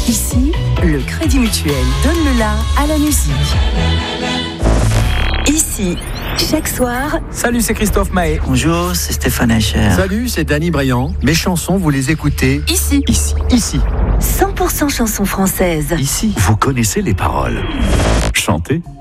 Ici, le Crédit Mutuel donne le la à la musique. Ici, chaque soir... Salut, c'est Christophe Mahé. Bonjour, c'est Stéphane Echer. Salut, c'est Danny Briand. Mes chansons, vous les écoutez Ici. Ici. 100% chansons françaises. Ici, Vous connaissez les paroles. Chantez